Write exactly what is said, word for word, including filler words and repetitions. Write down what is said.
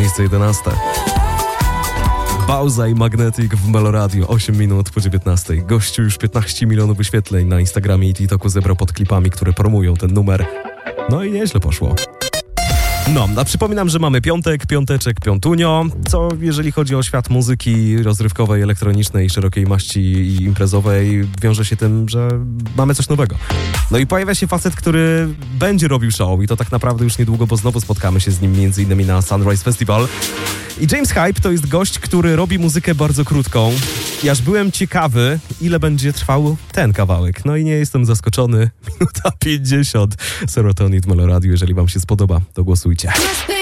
miejsce jedenaste. Bauza i Magnetic w Meloradio, osiem minut po dziewiętnastej. Gościu już piętnaście milionów wyświetleń na Instagramie i TikToku zebrał pod klipami, które promują ten numer. No i nieźle poszło. No, a przypominam, że mamy piątek, piąteczek, piątunio, co jeżeli chodzi o świat muzyki rozrywkowej, elektronicznej, szerokiej maści i imprezowej, wiąże się tym, że mamy coś nowego. No i pojawia się facet, który będzie robił show i to tak naprawdę już niedługo, bo znowu spotkamy się z nim między innymi na Sunrise Festival. I James Hype to jest gość, który robi muzykę bardzo krótką. I aż byłem ciekawy, ile będzie trwał ten kawałek. No i nie jestem zaskoczony. Minuta pięćdziesiąt. Serotonin w Meloradio. Jeżeli wam się spodoba, to głosujcie.